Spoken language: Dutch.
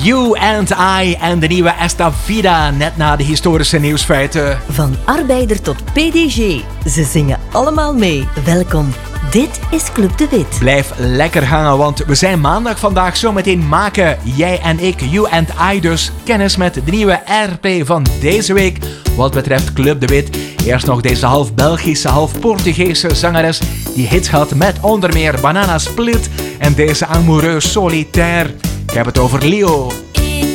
You and I en de nieuwe Esta Vida, net na de historische nieuwsfeiten. Van arbeider tot PDG, ze zingen allemaal mee. Welkom, dit is Club de Wit. Blijf lekker hangen, want we zijn maandag vandaag. Zometeen maken jij en ik, You and I dus, kennis met de nieuwe airplay van deze week. Wat betreft Club de Wit. Eerst nog deze half Belgische, half Portugese zangeres die hits had met onder meer Banana Split en deze Amoureux Solitaire. Ik heb het over Leo.